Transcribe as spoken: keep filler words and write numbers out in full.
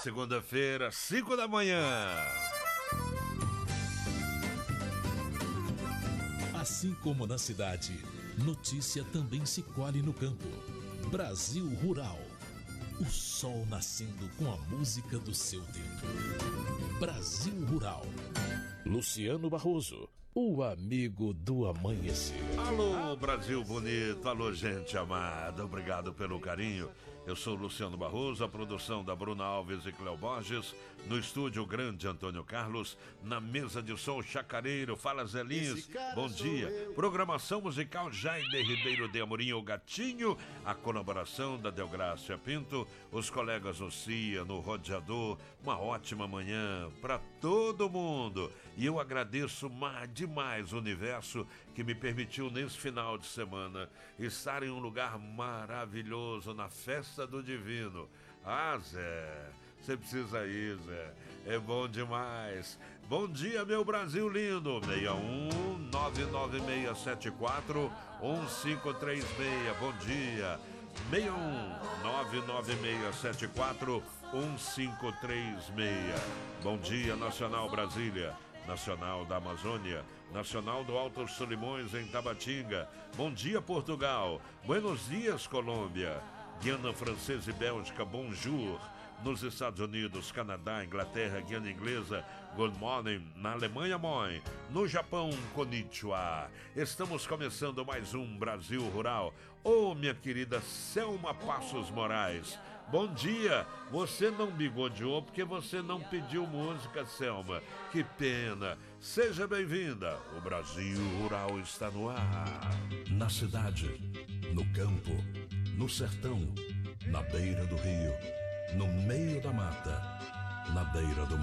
segunda-feira, cinco da manhã. Assim como na cidade, notícia também se colhe no campo. Brasil Rural. O sol nascendo com a música do seu tempo. Brasil Rural. Luciano Barroso, o amigo do amanhecer. Alô, Brasil bonito, alô, gente amada, obrigado pelo carinho. Eu sou Luciano Barroso, a produção da Bruna Alves e Cléo Borges, no estúdio Grande Antônio Carlos, na mesa de som Chacareiro, fala Zé Lins, bom dia. Programação musical Jaime Ribeiro de Amorim, o Gatinho, a colaboração da Delgrácia Pinto, os colegas no C I A, no Rodeador, uma ótima manhã para todo mundo. E eu agradeço mais, demais o universo que me permitiu nesse final de semana estar em um lugar maravilhoso, na festa do Divino. Ah, Zé, você precisa ir, Zé, é bom demais. Bom dia, meu Brasil lindo. seis um nove nove seis sete quatro um cinco três seis. Bom dia. seis um nove nove seis sete quatro um cinco três seis. Bom dia, Nacional Brasília, Nacional da Amazônia, Nacional do Alto Solimões em Tabatinga. Bom dia, Portugal. Buenos dias, Colômbia. Guiana Francesa e Bélgica, bonjour. Nos Estados Unidos, Canadá, Inglaterra, Guiana Inglesa, good morning. Na Alemanha, moin. No Japão, konnichiwa. Estamos começando mais um Brasil Rural. Ô, oh, minha querida Selma Passos Moraes, bom dia. Você não bigodeou porque você não pediu música, Selma. Que pena. Seja bem-vinda. O Brasil Rural está no ar. Na cidade, no campo, no sertão, na beira do rio, no meio da mata, na beira do mar.